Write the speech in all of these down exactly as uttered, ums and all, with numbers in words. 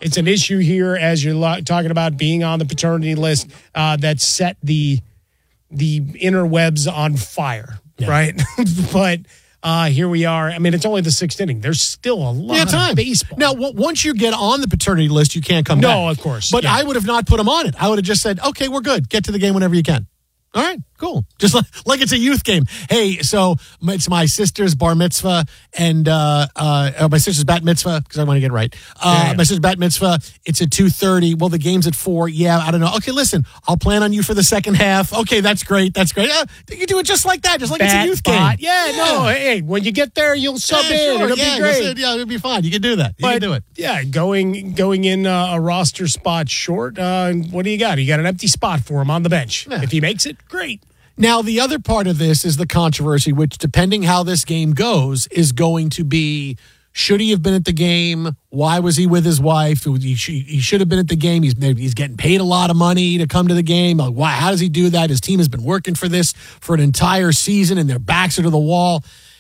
it's an issue here as you're lo- talking about being on the paternity list uh, that set the the interwebs on fire, yeah. right? But uh, here we are. I mean, it's only the sixth inning. There's still a lot yeah, time. of baseball. Now, w- once you get on the paternity list, you can't come no, back. No, of course. But yeah. I would have not put him on it. I would have just said, okay, we're good. Get to the game whenever you can. All right, cool. Just like, like it's a youth game. Hey, so it's my sister's bar mitzvah and uh, uh, my sister's bat mitzvah, because I want to get it right. Uh, yeah, yeah. My sister's bat mitzvah, it's at two thirty. Well, the game's at four. Yeah, I don't know. Okay, listen, I'll plan on you for the second half. Okay, that's great. That's great. Uh, you do it just like that, just like bat, it's a youth spot. game. Yeah, yeah, no, hey, when you get there, you'll sub yeah, in. Sure. It'll yeah, be great. Listen, yeah, it'll be fine. You can do that. You but, can do it. Yeah, going going in uh, a roster spot short, uh, what do you got? You got an empty spot for him on the bench. Yeah. If he makes it, great. Now, the other part of this is the controversy, which, depending how this game goes, is going to be, should he have been at the game? Why was he with his wife? He should have been at the game. He's he's getting paid a lot of money to come to the game. Why? How does he do that? His team has been working for this for an entire season, and their backs are to the wall.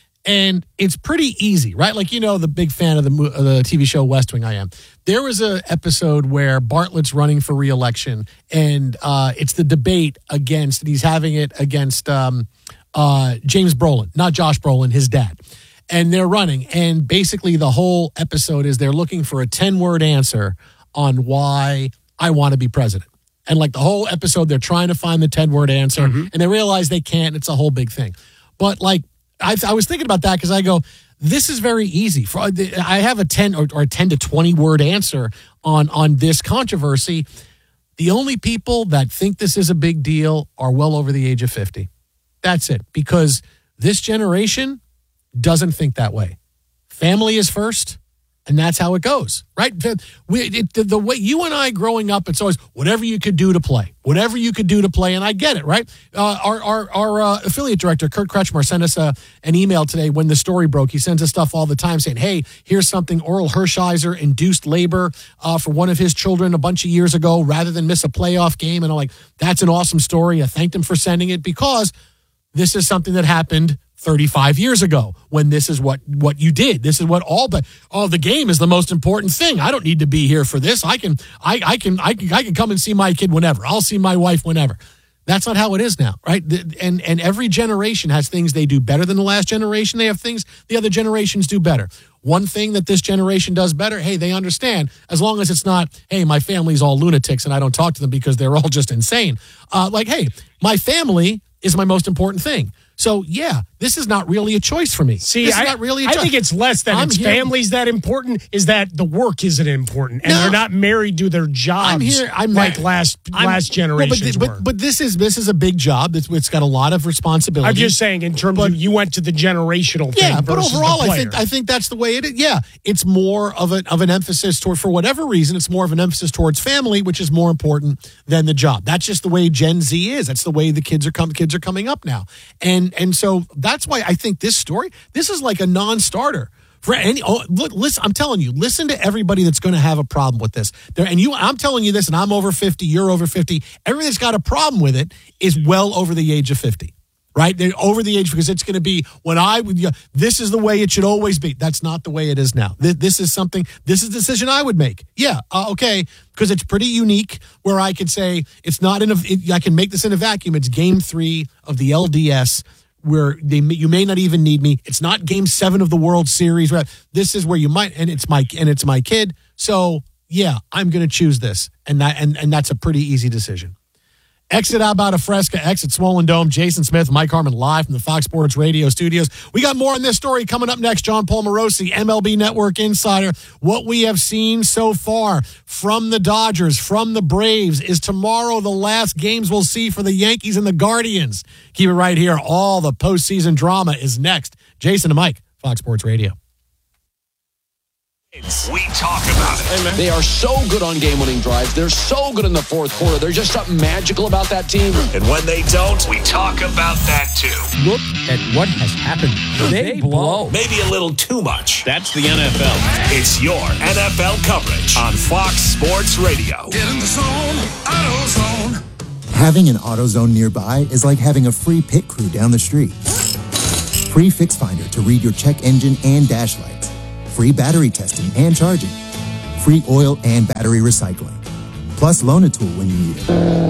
And it's pretty easy, right? Like, you know, the big fan of the, of the T V show West Wing I am. There was an episode where Bartlett's running for re-election, and uh, it's the debate against, and he's having it against um, uh, James Brolin, not Josh Brolin, his dad. And they're running, and basically the whole episode is they're looking for a ten-word answer on why I want to be president. And like the whole episode, they're trying to find the ten-word answer, mm-hmm. and they realize they can't. It's a whole big thing. But like, I, I was thinking about that because I go, this is very easy. For I have a ten or, or a ten to twenty word answer on on this controversy. The only people that think this is a big deal are well over the age of fifty. That's it. Because this generation doesn't think that way. Family is first, and that's how it goes, right? We, it, the, the way you and I growing up, it's always whatever you could do to play, whatever you could do to play, and I get it, right? Uh, our our, our uh, affiliate director, Kurt Kretschmer, sent us a, an email today when the story broke. He sends us stuff all the time saying, hey, here's something. Oral Hershiser induced labor uh, for one of his children a bunch of years ago rather than miss a playoff game. And I'm like, that's an awesome story. I thanked him for sending it because this is something that happened thirty-five years ago when this is what, what you did. This is what all but oh, the game is the most important thing. I don't need to be here for this. I can, I, I can, I can, I can come and see my kid whenever. I'll see my wife whenever. That's not how it is now, right? And, and every generation has things they do better than the last generation. They have things the other generations do better. One thing that this generation does better, hey, they understand, as long as it's not, hey, my family's all lunatics and I don't talk to them because they're all just insane. Uh, like, hey, my family is my most important thing. So, yeah, this is not really a choice for me. See, this is I, not really a I choice. think it's less that I'm it's here, family's that important, is that the work isn't important, and no, they're not married to their jobs I'm here, I'm like not, last I'm, last generations well, but, were. but, but this is this is a big job. It's, it's got a lot of responsibility. I'm just saying in terms but, of you went to the generational thing yeah, but versus overall, the I think I think that's the way it is. Yeah, it's more of an of an emphasis toward, for whatever reason, it's more of an emphasis towards family, which is more important than the job. That's just the way Gen Z is. That's the way the kids are com- kids are coming up now, and and so that's why I think this story, this is like a non-starter for any. Oh, look, listen, I'm telling you, listen to everybody that's going to have a problem with this. There, and you, I'm telling you this, and I'm over fifty, you're over fifty. Everybody that's got a problem with it is well over the age of fifty. Right? They're over the age because it's going to be when I would, you know, this is the way it should always be. That's not the way it is now. This, this is something, this is a decision I would make. Yeah. Uh, okay. Because it's pretty unique where I could say it's not in a, it, I can make this in a vacuum. It's game three of the L D S where they, you may not even need me. It's not game seven of the World Series. Right? This is where you might, and it's my, and it's my kid. So yeah, I'm going to choose this. And that, and, and that's a pretty easy decision. Exit out about a Fresca, exit Swollen Dome. Jason Smith, Mike Harmon live from the Fox Sports Radio studios. We got more on this story coming up next. John Paul Morosi, M L B Network insider. What we have seen so far from the Dodgers, from the Braves, is tomorrow the last games we'll see for the Yankees and the Guardians. Keep it right here. All the postseason drama is next. Jason and Mike, Fox Sports Radio. We talk about it. They are so good on game-winning drives. They're so good in the fourth quarter. There's just something magical about that team. And when they don't, we talk about that too. Look at what has happened. They, they blow. Maybe a little too much. That's the N F L. It's your N F L coverage on Fox Sports Radio. Get in the zone, AutoZone. Having an AutoZone nearby is like having a free pit crew down the street. Free Fix Finder to read your check engine and dash lights. Free battery testing and charging. free oil and battery recycling. Plus Loan-A-Tool when you need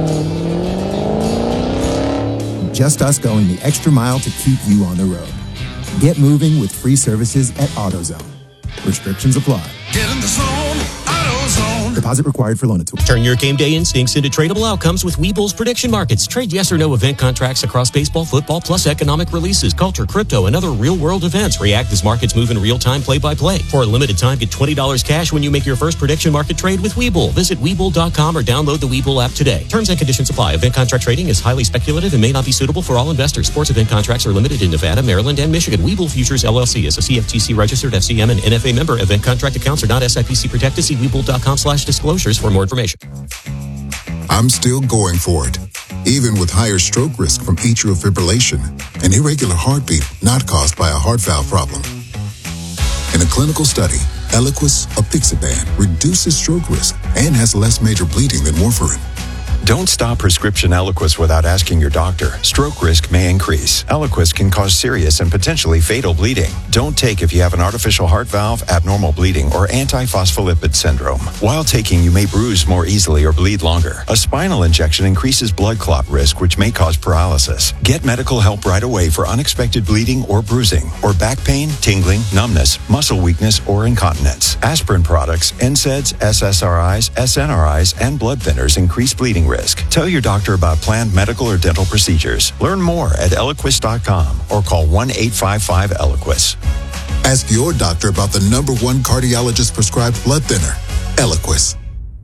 it. Just us going the extra mile to keep you on the road. Get moving with free services at AutoZone. Restrictions apply. Get in the zone, AutoZone. Deposit required for Loan-A-Tool. Turn your game day instincts into tradable outcomes with Webull's prediction markets. Trade yes or no event contracts across baseball, football, plus economic releases, culture, crypto, and other real-world events. React as markets move in real time, play-by-play. For a limited time, get twenty dollars cash when you make your first prediction market trade with Webull. Visit Webull dot com or download the Webull app today. Terms and conditions apply. Event contract trading is highly speculative and may not be suitable for all investors. Sports event contracts are limited in Nevada, Maryland, and Michigan. Webull Futures, L L C is a C F T C registered F C M and N F A member. Event contract accounts are not S I P C protected. See Webull dot com slash disclosures for more information. I'm still going for it, even with higher stroke risk from atrial fibrillation, an irregular heartbeat not caused by a heart valve problem. In a clinical study, Eliquis apixaban reduces stroke risk and has less major bleeding than warfarin. Don't stop prescription Eliquis without asking your doctor. Stroke risk may increase. Eliquis can cause serious and potentially fatal bleeding. Don't take if you have an artificial heart valve, abnormal bleeding, or antiphospholipid syndrome. While taking, you may bruise more easily or bleed longer. A spinal injection increases blood clot risk, which may cause paralysis. Get medical help right away for unexpected bleeding or bruising, or back pain, tingling, numbness, muscle weakness, or incontinence. Aspirin products, N SAIDs, S S R Is, S N R Is, and blood thinners increase bleeding risk. Tell your doctor about planned medical or dental procedures. Learn more at Eliquis dot com or call one eight five five Eliquis. Ask your doctor about the number one cardiologist prescribed blood thinner, Eliquis.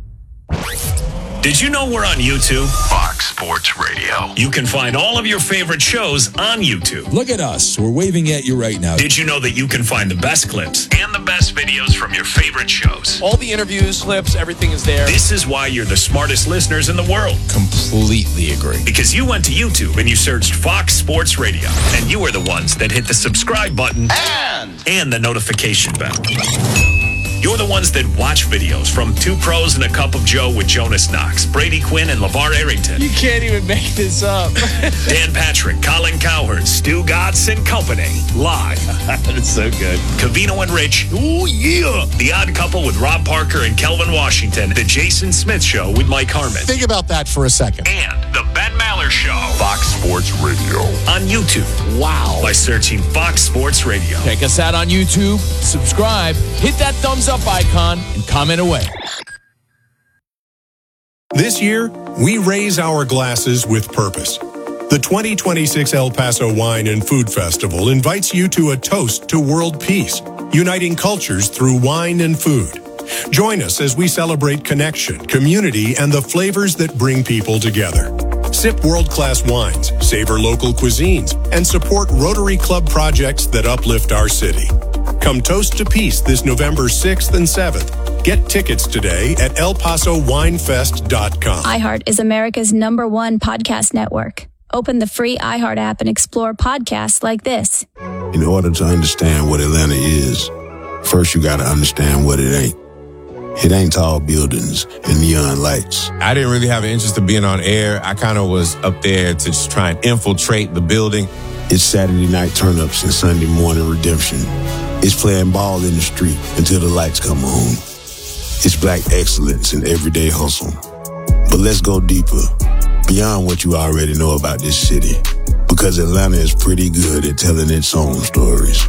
Did you know we're on YouTube? Fox Sports Radio. You can find all of your favorite shows on YouTube. Look at us. We're waving at you right now. Did you know that you can find the best clips and the best videos from your favorite shows? All the interviews, clips, everything is there. This is why you're the smartest listeners in the world. Completely agree. Because you went to YouTube and you searched Fox Sports Radio, and you were the ones that hit the subscribe button and, and the notification bell. You're the ones that watch videos from Two Pros and a Cup of Joe with Jonas Knox, Brady Quinn, and LeVar Arrington. You can't even make this up. Dan Patrick, Colin Cowherd, Stu Gatz and Company. Live. That's so good. Covino and Rich. Ooh, yeah. The Odd Couple with Rob Parker and Kelvin Washington. The Jason Smith Show with Mike Harmon. Think about that for a second. And the Ben Maller Show. Fox Sports Radio. On YouTube. Wow. By searching Fox Sports Radio. Check us out on YouTube. Subscribe. Hit that thumbs up icon and comment away. This year, we raise our glasses with purpose. The twenty twenty-six El Paso Wine and Food Festival invites you to a toast to world peace, uniting cultures through wine and food. Join us as we celebrate connection, community, and the flavors that bring people together. Sip world-class wines, savor local cuisines, and support Rotary Club projects that uplift our city. Come toast to peace this November sixth and seventh. Get tickets today at el paso wine fest dot com. iHeart is America's number one podcast network. Open the free iHeart app and explore podcasts like this. In order to understand what Atlanta is, first you got to understand what it ain't. It ain't tall buildings and neon lights. I didn't really have an interest in being on air. I kind of was up there to just try and infiltrate the building. It's Saturday night turn-ups and Sunday morning redemption. It's playing ball in the street until the lights come on. It's black excellence in everyday hustle. But let's go deeper, beyond what you already know about this city. Because Atlanta is pretty good at telling its own stories.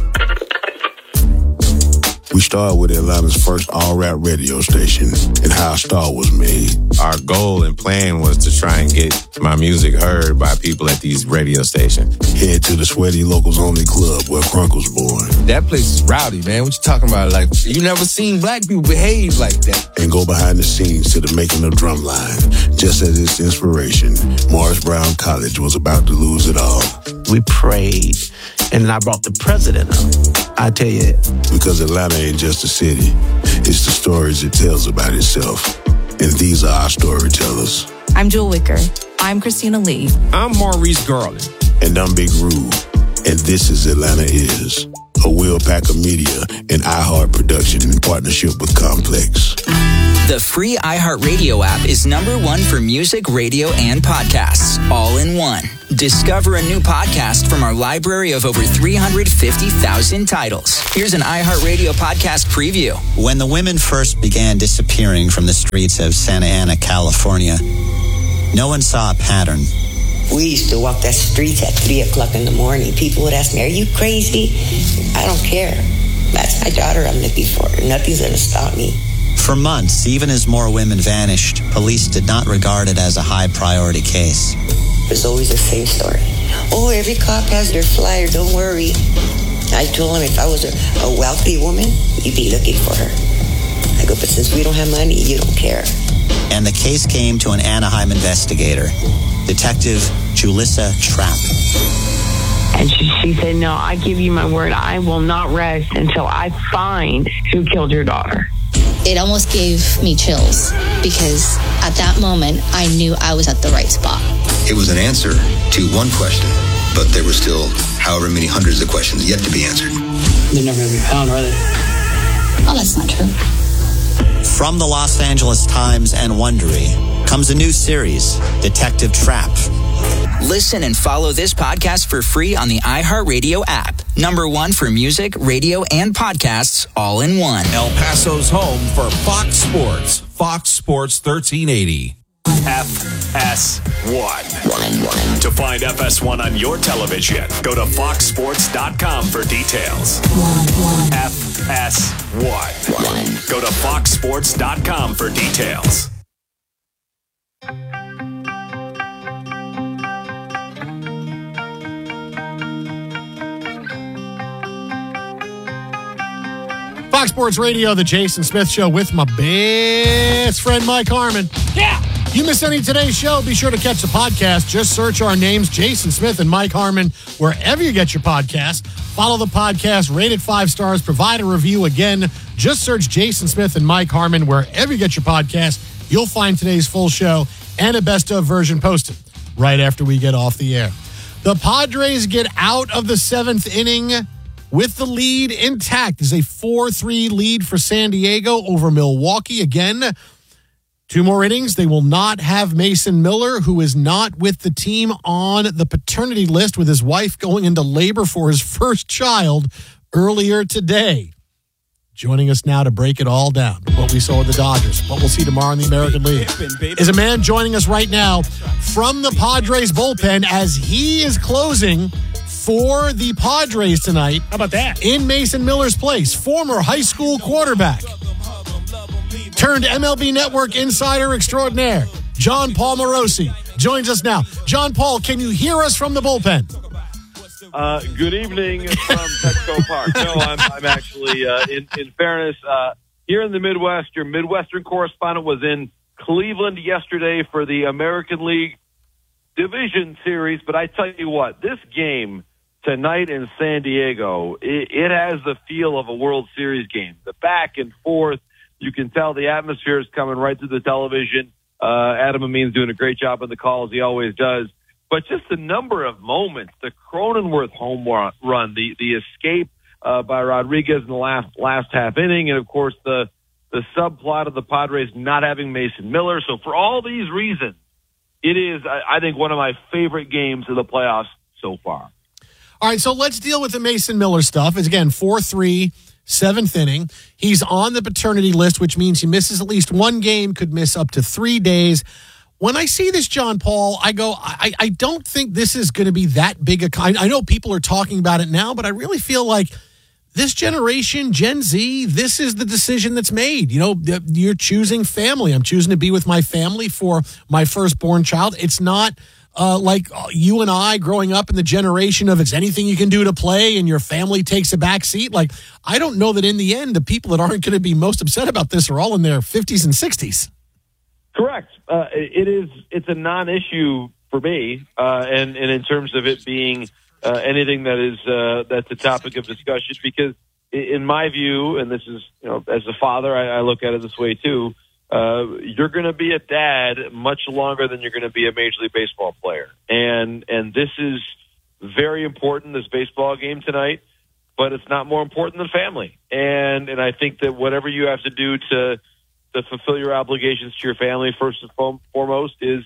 We started with Atlanta's first all-rap radio station and how a star was made. Our goal and plan was to try and get my music heard by people at these radio stations. Head to the Sweaty Locals Only Club where Crunk was born. That place is rowdy, man. What you talking about? Like, you never seen black people behave like that. And go behind the scenes to the making of Drumline. Just as its inspiration, Morris Brown College was about to lose it all. We prayed, and I brought the president up. I tell you. Because Atlanta ain't just a city. It's the stories it tells about itself. And these are our storytellers. I'm Jewel Wicker. I'm Christina Lee. I'm Maurice Garland. And I'm Big Rube. And this is Atlanta Is, a Will Packer Media and iHeart production in partnership with Complex. The free iHeartRadio app is number one for music, radio, and podcasts, all in one. Discover a new podcast from our library of over three hundred fifty thousand titles. Here's an iHeartRadio podcast preview. When the women first began disappearing from the streets of Santa Ana, California, no one saw a pattern. We used to walk that streets at three o'clock in the morning. People would ask me, are you crazy? I don't care. That's my daughter I'm looking for. Nothing's going to stop me. For months, even as more women vanished, police did not regard it as a high-priority case. There's always the same story. Oh, every cop has their flyer, don't worry. I told him if I was a, a wealthy woman, you'd be looking for her. I go, but since we don't have money, you don't care. And the case came to an Anaheim investigator, Detective Julissa Trapp. And she, she said, no, I give you my word, I will not rest until I find who killed your daughter. It almost gave me chills because at that moment, I knew I was at the right spot. It was an answer to one question, but there were still however many hundreds of questions yet to be answered. They're never going to be found, are they? Oh, that's not true. From the Los Angeles Times and Wondery comes a new series, Detective Trapp. Listen and follow this podcast for free on the iHeartRadio app. Number one for music, radio, and podcasts all in one. El Paso's home for Fox Sports. Fox Sports thirteen eighty. F S one. To find F S one on your television, go to fox sports dot com for details. F S one. Go to fox sports dot com for details. Fox Sports Radio, the Jason Smith Show with my best friend Mike Harmon. Yeah. You miss any of today's show, be sure to catch the podcast. Just search our names, Jason Smith and Mike Harmon, wherever you get your podcast. Follow the podcast, rate it five stars, provide a review. Again, just search Jason Smith and Mike Harmon wherever you get your podcast. You'll find today's full show and a best of version posted right after we get off the air. The Padres get out of the seventh inning with the lead intact. There's a four three lead for San Diego over Milwaukee. Again, two more innings. They will not have Mason Miller, who is not with the team on the paternity list with his wife going into labor for his first child earlier today. Joining us now to break it all down, what we saw with the Dodgers, what we'll see tomorrow in the American League, is a man joining us right now from the Padres bullpen as he is closing for the Padres tonight. How about that? In Mason Miller's place, former high school quarterback, turned M L B Network insider extraordinaire, John Paul Morosi, joins us now. John Paul, can you hear us from the bullpen? Uh, good evening from Petco Park. No, I'm, I'm actually, uh, in, in fairness, uh, here in the Midwest. Your Midwestern correspondent was in Cleveland yesterday for the American League Division Series. But I tell you what, this game tonight in San Diego, it, it has the feel of a World Series game. The back and forth, you can tell the atmosphere is coming right through the television. Uh, Adam Amin's doing a great job on the calls. He always does. But just the number of moments, the Cronenworth home run, the the escape uh, by Rodriguez in the last last half inning, and of course the the subplot of the Padres not having Mason Miller. So for all these reasons, it is, I, I think, one of my favorite games of the playoffs so far. All right, so let's deal with the Mason Miller stuff. It's again four three, seventh inning. He's on the paternity list, which means he misses at least one game, could miss up to three days. When I see this, John Paul, I go, I, I don't think this is going to be that big a... I, I know people are talking about it now, but I really feel like this generation, Gen Z, this is the decision that's made. You know, you're choosing family. I'm choosing to be with my family for my firstborn child. It's not uh, like you and I growing up in the generation of it's anything you can do to play and your family takes a back seat. Like, I don't know that in the end, the people that aren't going to be most upset about this are all in their fifties and sixties. Correct. Uh, it is. It's a non-issue for me, uh, and and in terms of it being uh, anything that is uh, that's a topic of discussion, because in my view, and this is, you know, as a father, I, I look at it this way too. Uh, you're going to be a dad much longer than you're going to be a Major League Baseball player, and and this is very important. This baseball game tonight, but it's not more important than family. And and I think that whatever you have to do to to fulfill your obligations to your family, first and foremost, is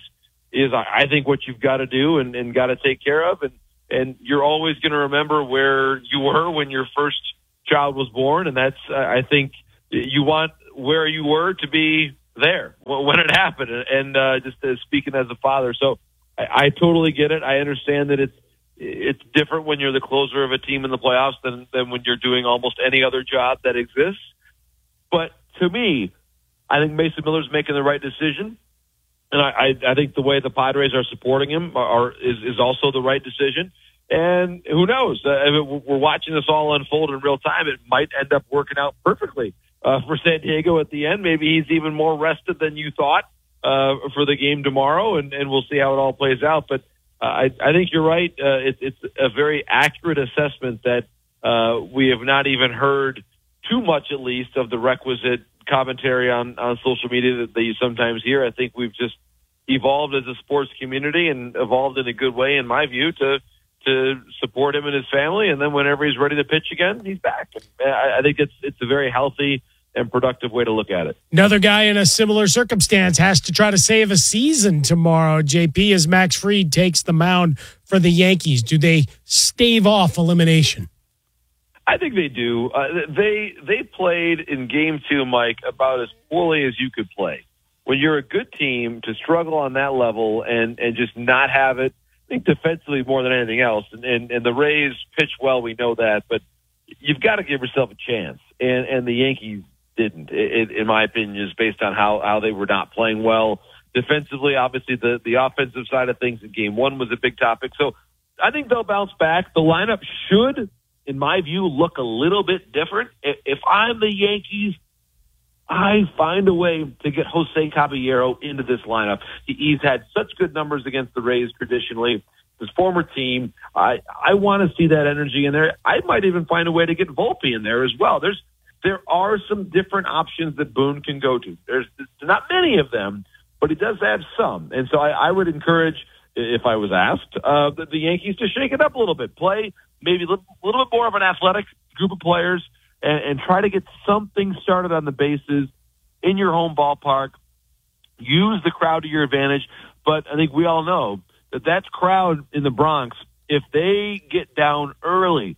is, I think, what you've got to do and, and got to take care of. And, and you're always going to remember where you were when your first child was born. And that's, uh, I think, you want where you were to be there when it happened. And uh, just uh, speaking as a father. So I, I totally get it. I understand that it's, it's different when you're the closer of a team in the playoffs than, than when you're doing almost any other job that exists. But to me, I think Mason Miller's making the right decision. And I, I, I think the way the Padres are supporting him are, is, is also the right decision. And who knows? Uh, if we're watching this all unfold in real time. It might end up working out perfectly uh, for San Diego at the end. Maybe he's even more rested than you thought uh, for the game tomorrow, and, and we'll see how it all plays out. But uh, I, I think you're right. Uh, it, it's a very accurate assessment that uh, we have not even heard too much, at least, of the requisite commentary on, on social media that, that you sometimes hear. I think we've just evolved as a sports community and evolved in a good way, in my view, to to support him and his family. And then whenever he's ready to pitch again, he's back. And I, I think it's it's a very healthy and productive way to look at it. Another guy in a similar circumstance has to try to save a season tomorrow, J P, as Max Fried takes the mound for the Yankees. Do they stave off elimination? I think they do. Uh, they they played in game two, Mike, about as poorly as you could play. When you're a good team, to struggle on that level and, and just not have it, I think defensively more than anything else. And, and, and the Rays pitch well, we know that, but you've got to give yourself a chance. And, and the Yankees didn't, it, in my opinion, just based on how, how they were not playing well defensively. Obviously, the, the offensive side of things in game one was a big topic. So I think they'll bounce back. The lineup should, in my view, look a little bit different. If I'm the Yankees, I find a way to get Jose Caballero into this lineup. He's had such good numbers against the Rays traditionally. His former team, I I want to see that energy in there. I might even find a way to get Volpe in there as well. There's there are some different options that Boone can go to. There's not many of them, but he does have some. And so I, I would encourage, if I was asked, uh, the, the Yankees to shake it up a little bit, play maybe a little, little bit more of an athletic group of players, and, and try to get something started on the bases in your home ballpark. Use the crowd to your advantage. But I think we all know that that crowd in the Bronx, if they get down early,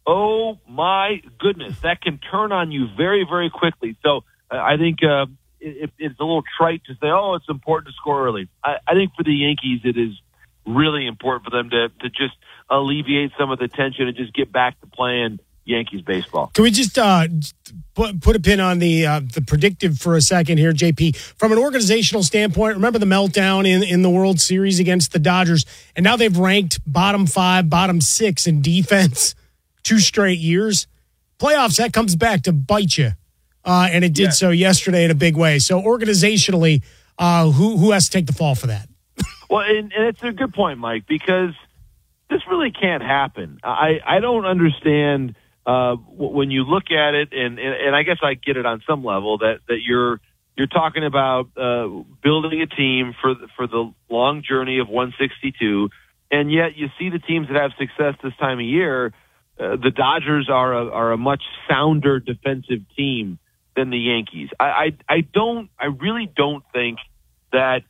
oh my goodness, that can turn on you very, very quickly. So uh, I think uh, it, it's a little trite to say, oh, it's important to score early. I, I think for the Yankees, it is really important for them to, to just alleviate some of the tension and just get back to playing Yankees baseball. Can we just uh, put, put a pin on the uh, the predictive for a second here, J P? From an organizational standpoint, remember the meltdown in, in the World Series against the Dodgers, and now they've ranked bottom five, bottom six in defense two straight years. Playoffs, that comes back to bite you, uh, and it did yeah. so yesterday in a big way. So organizationally, uh, who who has to take the fall for that? Well, and, and it's a good point, Mike, because this really can't happen. I, I don't understand uh, when you look at it, and, and, and I guess I get it on some level, that, that you're you're talking about uh, building a team for for the long journey of one sixty-two, and yet you see the teams that have success this time of year. Uh, the Dodgers are a, are a much sounder defensive team than the Yankees. I, I I don't I really don't think that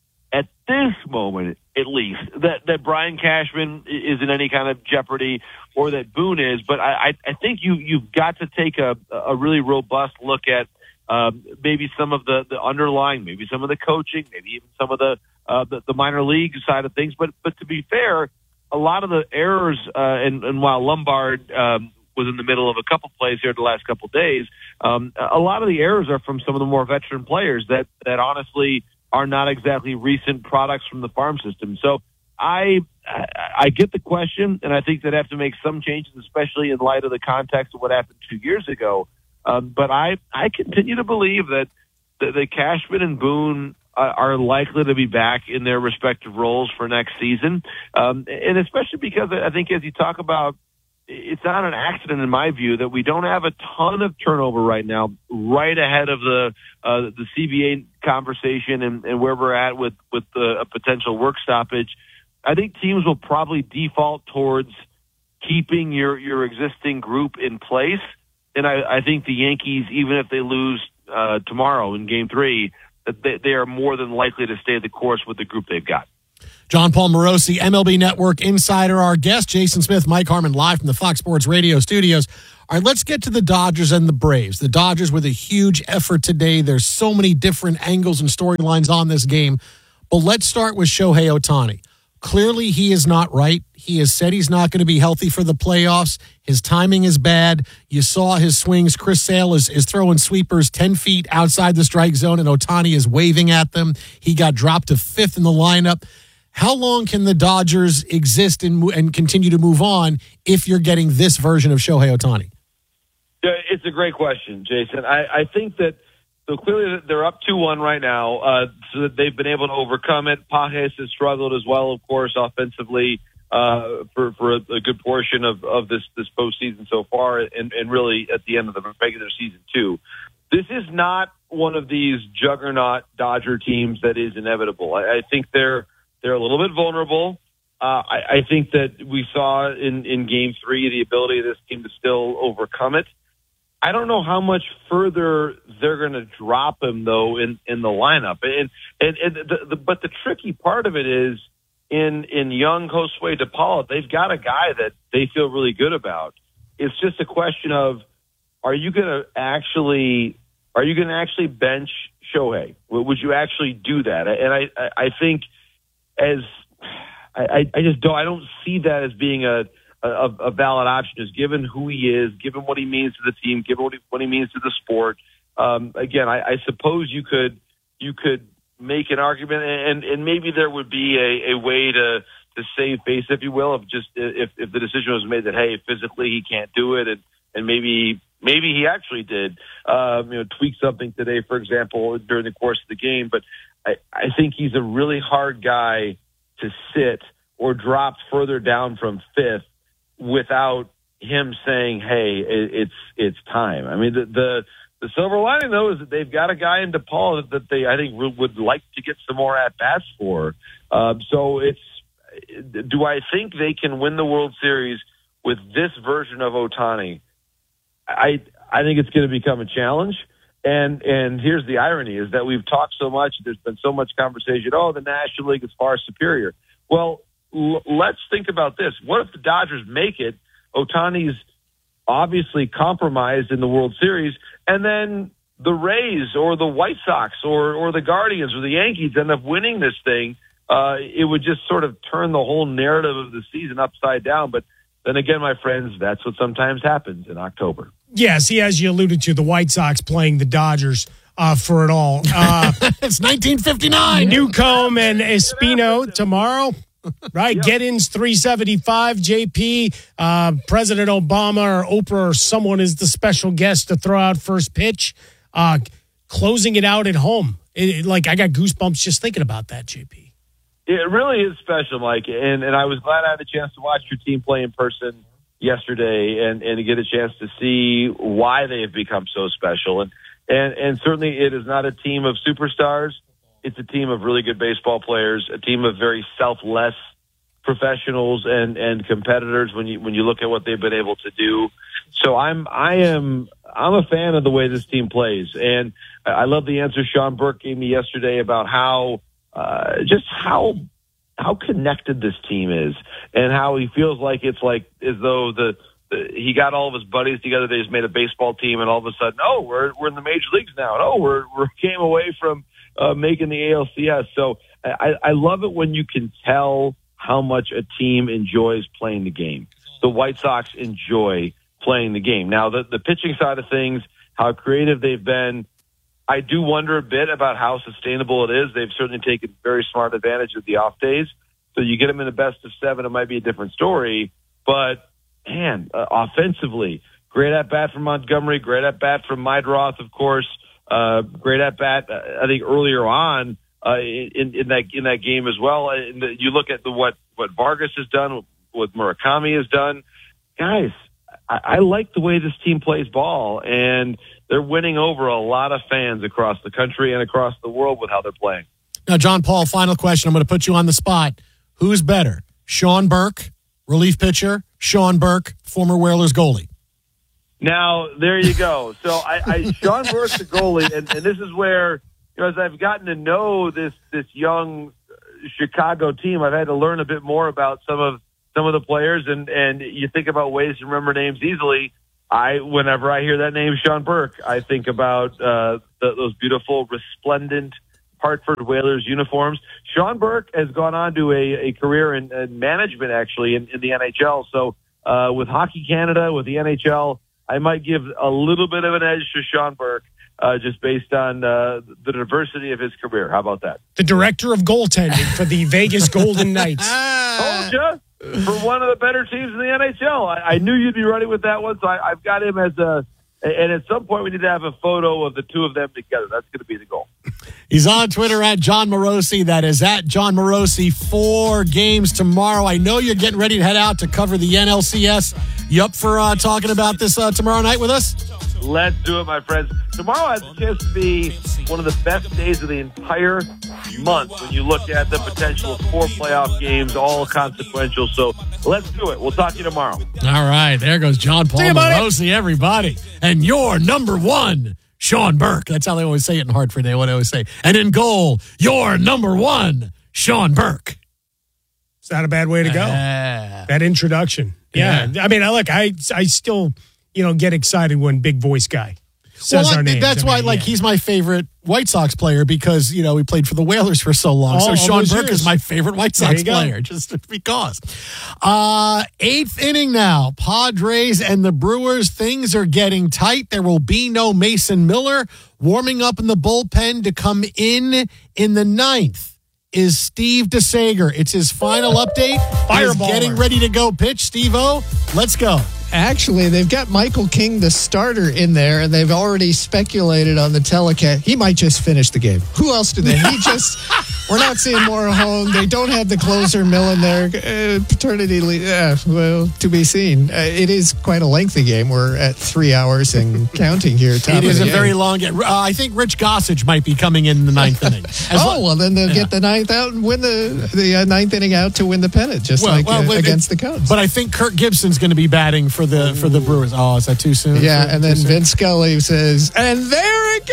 at this moment, at least, that, that Brian Cashman is in any kind of jeopardy, or that Boone is. But I, I think you, you've got to take a, a really robust look at um, maybe some of the, the underlying, maybe some of the coaching, maybe even some of the, uh, the, the minor league side of things. But, but to be fair, a lot of the errors, uh, and, and while Lombard um, was in the middle of a couple plays here the last couple of days, um, a lot of the errors are from some of the more veteran players that, that honestly are not exactly recent products from the farm system. So I I get the question, and I think they'd have to make some changes, especially in light of the context of what happened two years ago. Um, but I, I continue to believe that the, the Cashman and Boone uh, are likely to be back in their respective roles for next season. Um, and especially because I think, as you talk about, it's not an accident, in my view, that we don't have a ton of turnover right now, right ahead of the uh, the C B A conversation and, and where we're at with, with the, a potential work stoppage. I think teams will probably default towards keeping your, your existing group in place. And I, I think the Yankees, even if they lose uh, tomorrow in game three, that they, they are more than likely to stay the course with the group they've got. John Paul Morosi, M L B Network insider, our guest, Jason Smith, Mike Harmon, live from the Fox Sports Radio studios. All right, let's get to the Dodgers and the Braves. The Dodgers with a huge effort today. There's so many different angles and storylines on this game. But let's start with Shohei Ohtani. Clearly, he is not right. He has said he's not going to be healthy for the playoffs. His timing is bad. You saw his swings. Chris Sale is, is throwing sweepers ten feet outside the strike zone, and Ohtani is waving at them. He got dropped to fifth in the lineup. How long can the Dodgers exist and, and continue to move on if you're getting this version of Shohei Ohtani? Yeah, it's a great question, Jason. I, I think that so clearly they're up two one right now, uh, so that they've been able to overcome it. Pages has struggled as well, of course, offensively uh, for for a, a good portion of, of this this postseason so far, and, and really at the end of the regular season too. This is not one of these juggernaut Dodger teams that is inevitable. I, I think they're they're a little bit vulnerable. Uh, I, I think that we saw in, in Game Three the ability of this team to still overcome it. I don't know how much further they're going to drop him, though, in, in the lineup. And, and, and the, the, but the tricky part of it is in, in young Josue DePaula, they've got a guy that they feel really good about. It's just a question of, are you going to actually, are you going to actually bench Shohei? Would you actually do that? And I, I think as I, I just don't, I don't see that as being a, A, a valid option, is given who he is, given what he means to the team, given what he, what he means to the sport. Um, again, I, I suppose you could you could make an argument, and, and maybe there would be a, a way to, to save face, if you will, if just if, if the decision was made that hey, physically he can't do it, and, and maybe maybe he actually did, um, you know, tweak something today, for example, during the course of the game. But I, I think he's a really hard guy to sit or drop further down from fifth without him saying, hey, it's it's time. I mean, the, the the silver lining, though, is that they've got a guy in DePaul that they, I think, would like to get some more at-bats for. Um, so it's, do I think they can win the World Series with this version of Ohtani? I I think it's going to become a challenge. And and here's the irony, is that we've talked so much, there's been so much conversation, oh, the National League is far superior. Well, let's think about this. What if the Dodgers make it? Ohtani's obviously compromised in the World Series, and then the Rays or the White Sox or, or the Guardians or the Yankees end up winning this thing. Uh, it would just sort of turn the whole narrative of the season upside down. But then again, my friends, that's what sometimes happens in October. Yeah, see, as you alluded to, the White Sox playing the Dodgers uh, for it all. Uh, it's nineteen fifty-nine. Newcomb and Espino tomorrow. Right, yep. Get-ins three seventy-five, J P, uh, President Obama or Oprah or someone is the special guest to throw out first pitch, uh, closing it out at home. It, it, like, I got goosebumps just thinking about that, J P. It really is special, Mike, and, and I was glad I had a chance to watch your team play in person yesterday and, and to get a chance to see why they have become so special. And, and, and certainly it is not a team of superstars. It's a team of really good baseball players, a team of very selfless professionals and, and competitors when you when you look at what they've been able to do. So I'm I am I'm a fan of the way this team plays, and I love the answer Sean Burke gave me yesterday about how uh, just how how connected this team is, and how he feels like it's like as though the, the he got all of his buddies together. They just made a baseball team, and all of a sudden, oh, we're we're in the major leagues now. Oh, we're we're came away from Uh, making the A L C S. So I, I love it when you can tell how much a team enjoys playing the game. The White Sox enjoy playing the game. Now, the, the pitching side of things, how creative they've been, I do wonder a bit about how sustainable it is. They've certainly taken very smart advantage of the off days. So you get them in the best of seven, it might be a different story. But, man, uh, offensively, great at-bat from Montgomery, great at-bat from Meidroth, of course. Uh, great at bat, uh, I think earlier on uh, in, in that in that game as well. And the, you look at the, what what Vargas has done, what Murakami has done, guys. I, I like the way this team plays ball, and they're winning over a lot of fans across the country and across the world with how they're playing. Now, John Paul, final question. I'm going to put you on the spot. Who's better, Sean Burke, relief pitcher, Sean Burke, former Whalers goalie? Now, there you go. So I, I Sean Burke's the goalie, and, and this is where, you know, as I've gotten to know this this young Chicago team, I've had to learn a bit more about some of some of the players, and, and you think about ways to remember names easily. I, whenever I hear that name, Sean Burke, I think about uh, the, those beautiful, resplendent Hartford Whalers uniforms. Sean Burke has gone on to a, a career in, in management, actually, in, in the N H L. So uh, with Hockey Canada, with the N H L, I might give a little bit of an edge to Sean Burke, uh, just based on uh, the diversity of his career. How about that? The director of goaltending for the Vegas Golden Knights. Told you. For one of the better teams in the N H L. I, I knew you'd be running with that one, so I, I've got him as a... And at some point, we need to have a photo of the two of them together. That's going to be the goal. He's on Twitter at John Morosi. That is at John Morosi. Four games tomorrow. I know you're getting ready to head out to cover the N L C S. You up for uh, talking about this uh, tomorrow night with us? Let's do it, my friends. Tomorrow has a chance to be one of the best days of the entire month when you look at the potential of four playoff games, all consequential. So let's do it. We'll talk to you tomorrow. All right. There goes John Paul Morosi, everybody. And your number one, Sean Burke. That's how they always say it in Hartford. They would always say. And in goal, your number one, Sean Burke. It's not a bad way to go. Uh, that introduction. Yeah. yeah. I mean, I look, I, I still... you know, get excited when big voice guy says well, our names. That's I why, mean, like, yeah. he's my favorite White Sox player because, you know, he played for the Whalers for so long. All, so all Sean those Burke years. is my favorite White Sox player, just because. Uh, eighth inning now. Padres and the Brewers. Things are getting tight. There will be no Mason Miller. Warming up in the bullpen to come in in the ninth is Steve DeSager. It's his final update. He's getting ready to go pitch. Steve-O, let's go. Actually, they've got Michael King, the starter, in there, and they've already speculated on the telecast. He might just finish the game. Who else do they? He just, we're not seeing Morejon. They don't have the closer Millen there. Uh, paternity leave, yeah, well, to be seen. Uh, it is quite a lengthy game. We're at three hours and counting here. It is a very long game. Uh, I think Rich Gossage might be coming in the ninth inning. As oh, well, well, then they'll yeah. get the ninth out and win the, the uh, ninth inning out to win the pennant, just well, like well, uh, it, against the Cubs. But I think Kirk Gibson's going to be batting for the for the Brewers. Oh, is that too soon? Yeah, for, and then Vince Scully says, and there it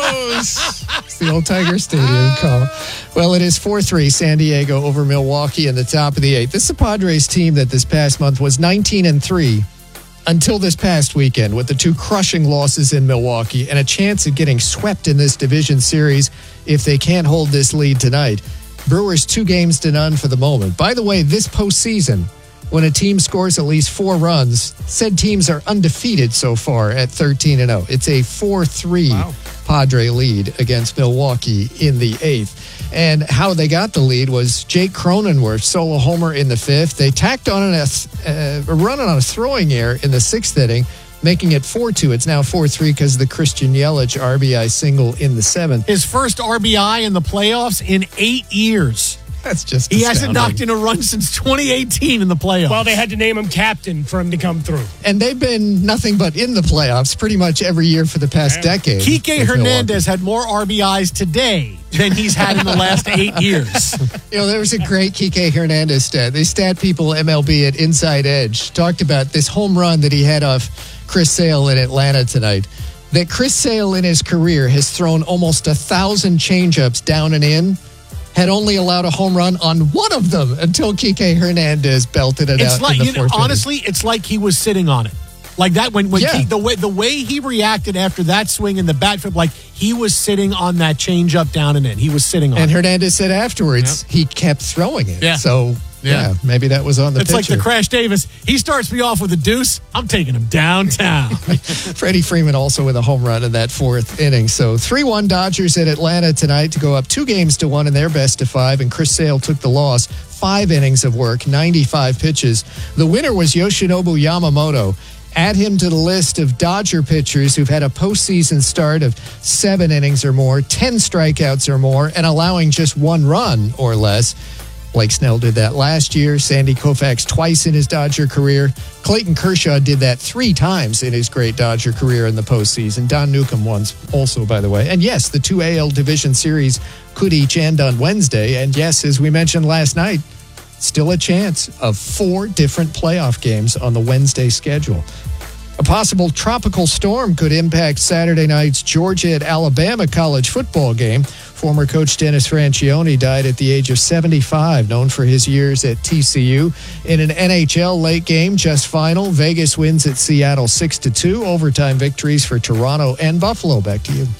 goes. It's the old Tiger Stadium call. Well, it is four three San Diego over Milwaukee in the top of the eighth. This is a Padres team that this past month was nineteen and three until this past weekend with the two crushing losses in Milwaukee and a chance of getting swept in this division series if they can't hold this lead tonight. Brewers two games to none for the moment. By the way, this postseason, when a team scores at least four runs, said teams are undefeated so far at thirteen and oh. It's a four three wow. Padre lead against Milwaukee in the eighth. And how they got the lead was Jake Cronenworth, solo homer in the fifth. They tacked on a, uh, a run on a throwing error in the sixth inning, making it four two. It's now four three because of the Christian Yelich R B I single in the seventh. His first R B I in the playoffs in eight years. That's just He astounding. hasn't knocked in a run since twenty eighteen in the playoffs. Well, they had to name him captain for him to come through. And they've been nothing but in the playoffs pretty much every year for the past Man. decade. Kike Hernandez had more R B Is today than he's had in the last eight years. You know, there was a great Kike Hernandez stat. They stat people M L B at Inside Edge talked about this home run that he had off Chris Sale in Atlanta tonight. That Chris Sale in his career has thrown almost a thousand changeups down and in, had only allowed a home run on one of them until Kike Hernandez belted it it's out like, in the you know, fourth honestly, inning. it's like he was sitting on it. Like that when, when Yeah. he, the way the way he reacted after that swing in the bat flip, like he was sitting on that changeup down and in. He was sitting on And it. Hernandez said afterwards he kept throwing it. Yeah. So, yeah. Yeah. maybe that was on the It's pitcher. like the Crash Davis. He starts me off with a deuce. I'm taking him downtown. Freddie Freeman also with a home run in that fourth inning. So three one Dodgers at Atlanta tonight to go up two games to one in their best of five. And Chris Sale took the loss. Five innings of work, ninety-five pitches. The winner was Yoshinobu Yamamoto. Add him to the list of Dodger pitchers who've had a postseason start of seven innings or more, ten strikeouts or more, and allowing just one run or less. Blake Snell did that last year. Sandy Koufax twice in his Dodger career. Clayton Kershaw did that three times in his great Dodger career in the postseason. Don Newcomb once also, by the way. And yes, the two A L Division Series could each end on Wednesday. And yes, as we mentioned last night, still a chance of four different playoff games on the Wednesday schedule. A possible tropical storm could impact Saturday night's Georgia at Alabama college football game. Former coach Dennis Franchione died at the age of seventy-five, known for his years at T C U. In an N H L late game, just final, Vegas wins at Seattle six to two. Overtime victories for Toronto and Buffalo. Back to you.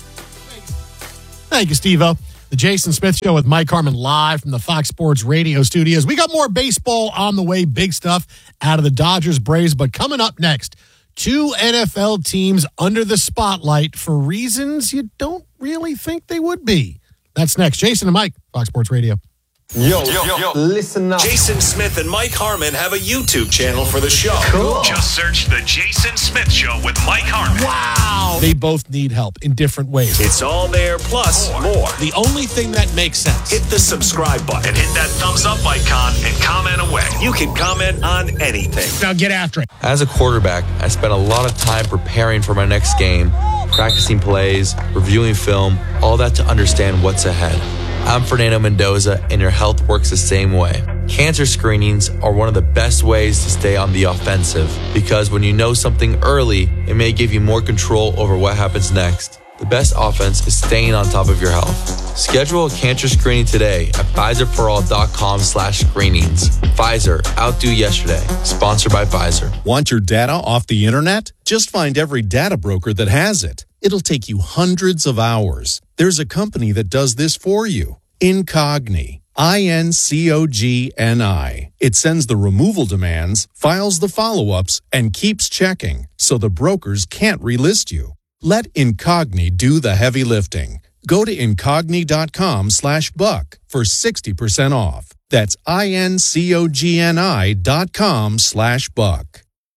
Thank you, Steve-O. The Jason Smith Show with Mike Harmon live from the Fox Sports Radio studios. We got more baseball on the way, big stuff out of the Dodgers Braves. But coming up next, two N F L teams under the spotlight for reasons you don't really think they would be. That's next. Jason and Mike, Fox Sports Radio. Yo, yo, yo, listen up. Jason Smith and Mike Harmon have a YouTube channel for the show. Cool. Just search The Jason Smith Show with Mike Harmon. Wow. They both need help in different ways. It's all there, plus more. more. The only thing that makes sense. Hit the subscribe button and hit that thumbs up icon and comment away. You can comment on anything. Now get after it. As a quarterback, I spent a lot of time preparing for my next game, practicing plays, reviewing film, all that to understand what's ahead. I'm Fernando Mendoza, and your health works the same way. Cancer screenings are one of the best ways to stay on the offensive because when you know something early, it may give you more control over what happens next. The best offense is staying on top of your health. Schedule a cancer screening today at Pfizerforall.com slash screenings. Pfizer, outdo yesterday. Sponsored by Pfizer. Want your data off the internet? Just find every data broker that has it. It'll take you hundreds of hours. There's a company that does this for you. Incogni. I N C O G N I. It sends the removal demands, files the follow-ups, and keeps checking, so the brokers can't relist you. Let Incogni do the heavy lifting. Go to Incogni.com slash buck for sixty percent off. That's I-N-C-O-G-N-I dot com slash buck.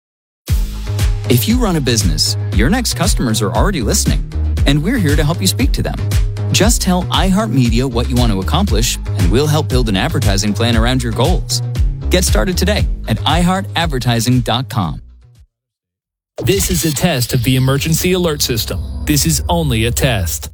If you run a business, your next customers are already listening, and we're here to help you speak to them. Just tell iHeartMedia what you want to accomplish, and we'll help build an advertising plan around your goals. Get started today at i heart advertising dot com. This is a test of the emergency alert system. This is only a test.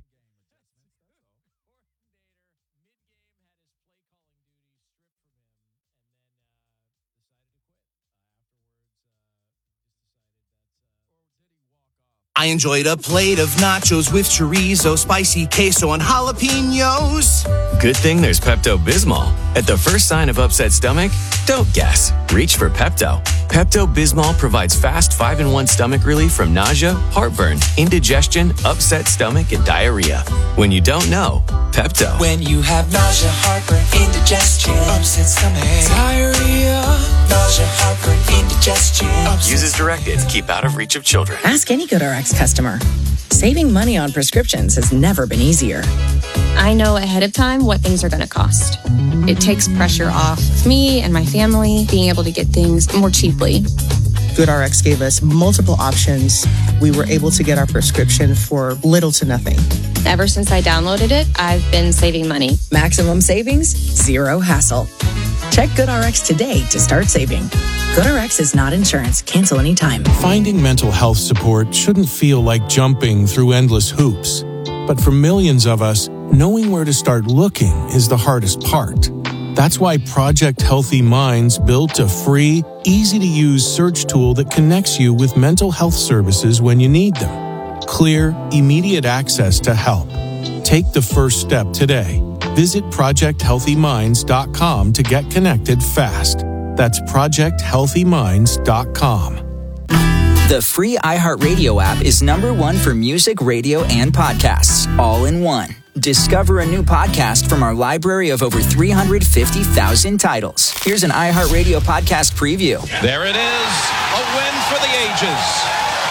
I enjoyed a plate of nachos with chorizo, spicy queso, and jalapenos. Good thing there's Pepto-Bismol. At the first sign of upset stomach, don't guess. Reach for Pepto. Pepto-Bismol provides fast five in one stomach relief from nausea, heartburn, indigestion, upset stomach, and diarrhea. When you don't know, Pepto. When you have nausea, heartburn, indigestion, upset stomach, diarrhea, nausea, heartburn, indigestion. Use as directed to keep out of reach of children. Ask any GoodRx customer. Saving money on prescriptions has never been easier. I know ahead of time what things are going to cost. It takes pressure off me and my family being able to get things more cheaply. GoodRx gave us multiple options. We were able to get our prescription for little to nothing. Ever since I downloaded it, I've been saving money. Maximum savings, zero hassle. Check GoodRx today to start saving. GoodRx is not insurance. Cancel anytime. Finding mental health support shouldn't feel like jumping through endless hoops. But for millions of us, knowing where to start looking is the hardest part. That's why Project Healthy Minds built a free, easy-to-use search tool that connects you with mental health services when you need them. Clear, immediate access to help. Take the first step today. Visit project healthy minds dot com to get connected fast. That's project healthy minds dot com. The free iHeartRadio app is number one for music, radio, and podcasts, all in one. Discover a new podcast from our library of over three hundred fifty thousand titles. Here's an iHeartRadio podcast preview. There it is, a win for the ages.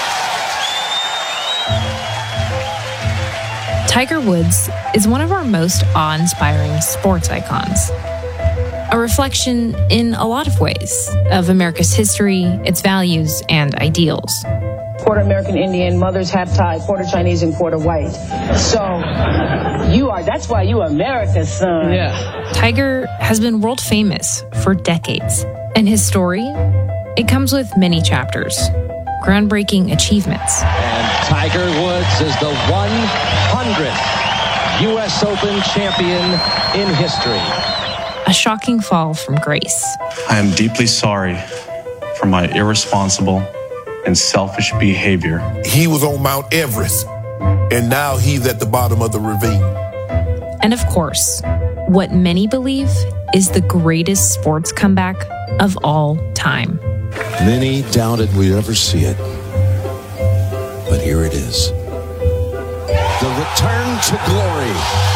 Tiger Woods is one of our most awe-inspiring sports icons. A reflection in a lot of ways of America's history, its values, and ideals. Quarter American Indian, mothers half Thai, quarter Chinese, and quarter white. So you are, that's why you are America's son. Yeah. Tiger has been world famous for decades. And his story, it comes with many chapters, groundbreaking achievements. And Tiger Woods is the one hundredth U S Open champion in history. A shocking fall from grace. I am deeply sorry for my irresponsible and selfish behavior. He was on Mount Everest, and now he's at the bottom of the ravine. And of course, what many believe is the greatest sports comeback of all time. Many doubted we'd ever see it, but here it is. The return to glory.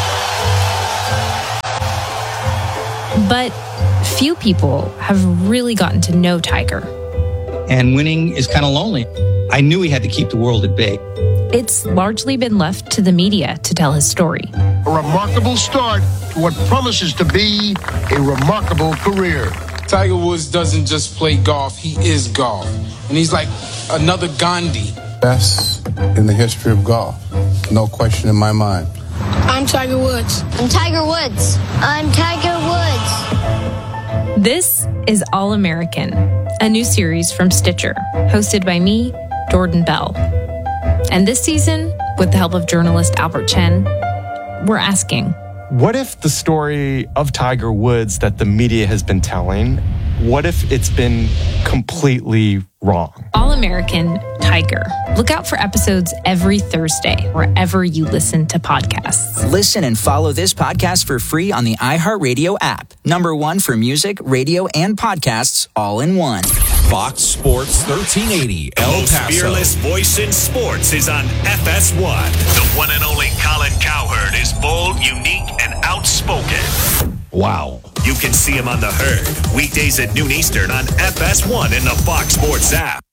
But few people have really gotten to know Tiger. And winning is kind of lonely. I knew he had to keep the world at bay. It's largely been left to the media to tell his story. A remarkable start to what promises to be a remarkable career. Tiger Woods doesn't just play golf, he is golf. And he's like another Gandhi. Best in the history of golf. No question in my mind. I'm Tiger Woods. I'm Tiger Woods. I'm Tiger Woods. This is All American, a new series from Stitcher, hosted by me, Jordan Bell. And this season, with the help of journalist Albert Chen, we're asking, what if the story of Tiger Woods that the media has been telling, what if it's been completely wrong? All American Tiger. Look out for episodes every Thursday, wherever you listen to podcasts. Listen and follow this podcast for free on the iHeartRadio app. Number one for music, radio, and podcasts all in one. Fox Sports thirteen eighty El Most Paso. fearless voice in sports is on F S one. The one and only Colin Cowherd is bold, unique, and outspoken. Wow. You can see him on The Herd, weekdays at noon Eastern on F S one in the Fox Sports app.